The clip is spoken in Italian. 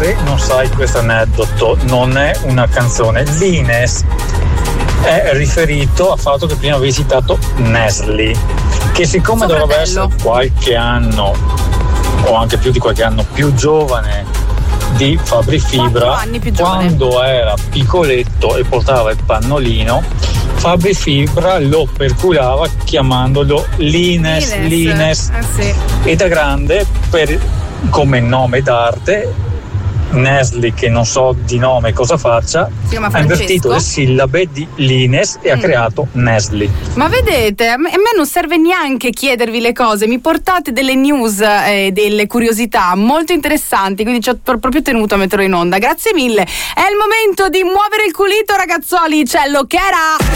se non sai questo aneddoto, non è una canzone. L'Ines è riferito al fatto che prima avevi citato Nestlé, che siccome dovrebbe essere qualche anno o anche più di qualche anno più giovane di Fabri Fibra, quando era piccoletto e portava il pannolino, Fabri Fibra lo perculava chiamandolo Lines. Sì. E da grande, come nome d'arte, Nestlé, che non so di nome cosa faccia, ha invertito le sillabe di Lines e ha creato Nestlé. Ma vedete, a me non serve neanche chiedervi le cose, mi portate delle news e delle curiosità molto interessanti, quindi ci ho proprio tenuto a metterlo in onda. Grazie mille. È il momento di muovere il culito, ragazzoli, c'è l'Ochera!